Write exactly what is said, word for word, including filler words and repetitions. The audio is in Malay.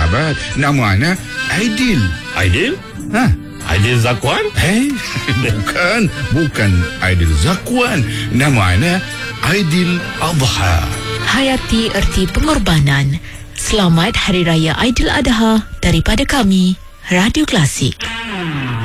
sahabat. Nama ana Aidil. Aidil? Ha? Aidil Zakwan? Hei, bukan, bukan Aidil Zakwan. Nama ana Aidil Adha. Hayati erti pengorbanan. Selamat Hari Raya Aidil Adha daripada kami, Radio Klasik.